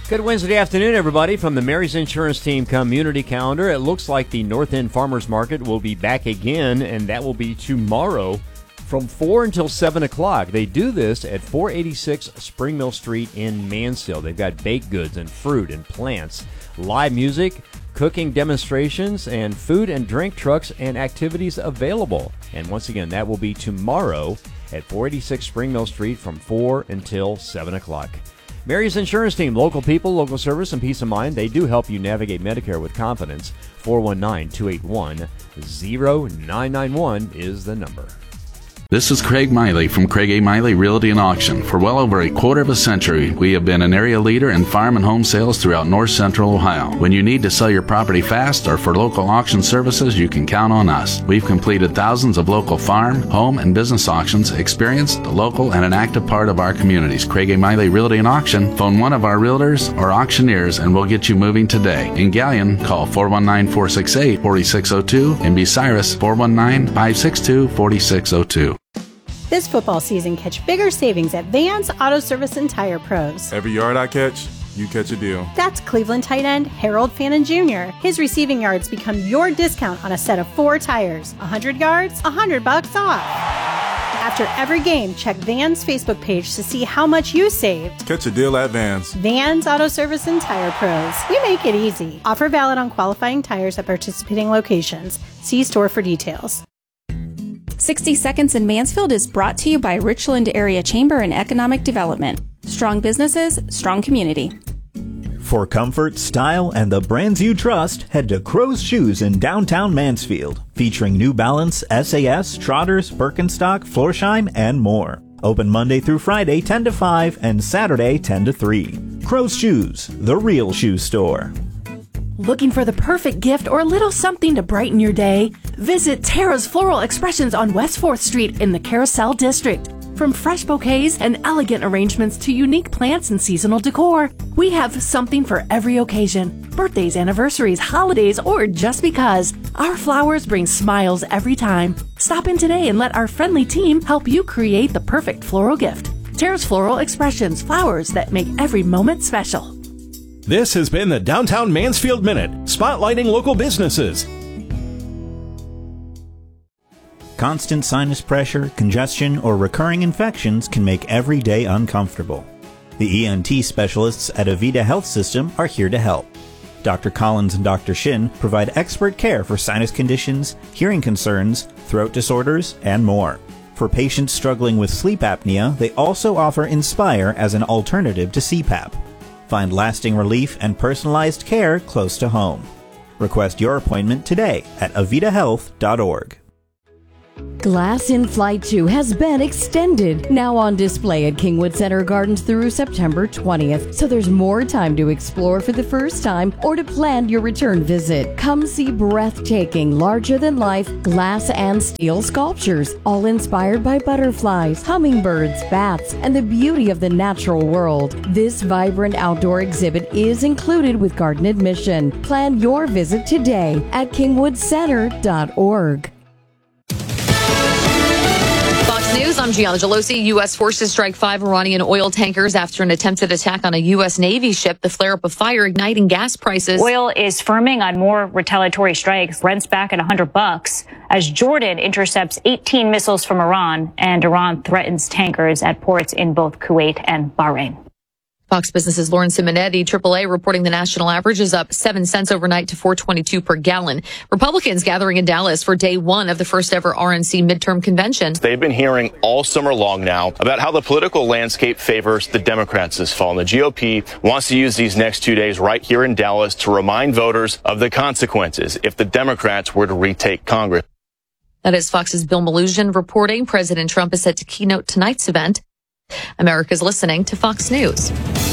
Good Wednesday afternoon, everybody. From the Mary's Insurance Team Community Calendar, it looks like the North End Farmers Market will be back again, and that will be tomorrow from 4 until 7 o'clock. They do this at 486 Spring Mill Street in Mansfield. They've got baked goods and fruit and plants, live music, cooking demonstrations, and food and drink trucks and activities available. And once again, that will be tomorrow at 486 Spring Mill Street from 4 until 7 o'clock. Mary's Insurance Team, local people, local service, and peace of mind. They do help you navigate Medicare with confidence. 419-281-0991 is the number. This is Craig Miley from Craig A. Miley Realty and Auction. For well over a quarter of a century, we have been an area leader in farm and home sales throughout north central Ohio. When you need to sell your property fast or for local auction services, you can count on us. We've completed thousands of local farm, home, and business auctions, experienced, local, and an active part of our communities. Craig A. Miley Realty and Auction. Phone one of our realtors or auctioneers and we'll get you moving today. In Gallion, call 419-468-4602. In Bucyrus, 419-562-4602. This football season, catch bigger savings at Vans Auto Service and Tire Pros. Every yard I catch, you catch a deal. That's Cleveland tight end Harold Fannin Jr. His receiving yards become your discount on a set of 4 tires. 100 yards, $100 off. After every game, check Vans' Facebook page to see how much you saved. Catch a deal at Vans. Vans Auto Service and Tire Pros. We make it easy. Offer valid on qualifying tires at participating locations. See store for details. 60 Seconds in Mansfield is brought to you by Richland Area Chamber and Economic Development. Strong businesses, strong community. For comfort, style, and the brands you trust, head to Crow's Shoes in downtown Mansfield, featuring New Balance, SAS, Trotters, Birkenstock, Florsheim, and more. Open Monday through Friday 10 to 5 and Saturday 10 to 3. Crow's Shoes, the real shoe store. Looking for the perfect gift or a little something to brighten your day? Visit Tara's Floral Expressions on West 4th Street in the Carousel District. From fresh bouquets and elegant arrangements to unique plants and seasonal decor, we have something for every occasion. Birthdays, anniversaries, holidays, or just because. Our flowers bring smiles every time. Stop in today and let our friendly team help you create the perfect floral gift. Tara's Floral Expressions, flowers that make every moment special. This has been the Downtown Mansfield Minute, spotlighting local businesses. Constant sinus pressure, congestion, or recurring infections can make every day uncomfortable. The ENT specialists at Avita Health System are here to help. Dr. Collins and Dr. Shin provide expert care for sinus conditions, hearing concerns, throat disorders, and more. For patients struggling with sleep apnea, they also offer Inspire as an alternative to CPAP. Find lasting relief and personalized care close to home. Request your appointment today at avitahealth.org. Glass in Flight 2 has been extended, now on display at Kingwood Center Gardens through September 20th, so there's more time to explore for the first time or to plan your return visit. Come see breathtaking, larger-than-life glass and steel sculptures, all inspired by butterflies, hummingbirds, bats, and the beauty of the natural world. This vibrant outdoor exhibit is included with garden admission. Plan your visit today at kingwoodcenter.org. News, I'm Gianna Gelosi. U.S. forces strike 5 Iranian oil tankers after an attempted attack on a U.S. Navy ship. The flare-up of fire igniting gas prices. Oil is firming on more retaliatory strikes. Brent's back at $100 as Jordan intercepts 18 missiles from Iran, and Iran threatens tankers at ports in both Kuwait and Bahrain. Fox Business's Lauren Simonetti, AAA, reporting the national average is up 7 cents overnight to $4.22 per gallon. Republicans gathering in Dallas for day one of the first ever RNC midterm convention. They've been hearing all summer long now about how the political landscape favors the Democrats this fall. And the GOP wants to use these next 2 days right here in Dallas to remind voters of the consequences if the Democrats were to retake Congress. That is Fox's Bill Melugin reporting. President Trump is set to keynote tonight's event. America's listening to Fox News.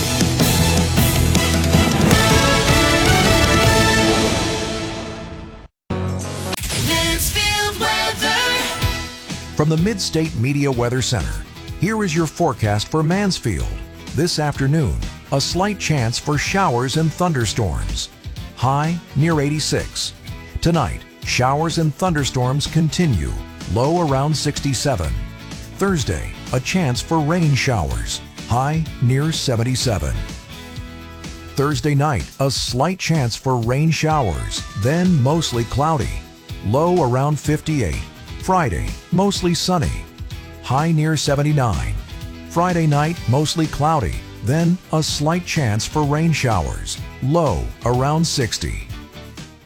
From the Mid-State Media Weather Center, here is your forecast for Mansfield. This afternoon, a slight chance for showers and thunderstorms. High near 86. Tonight, showers and thunderstorms continue, low around 67. Thursday, a chance for rain showers, high near 77. Thursday night, a slight chance for rain showers, then mostly cloudy. Low around 58. Friday, mostly sunny. High near 79. Friday night, mostly cloudy, then a slight chance for rain showers. Low around 60.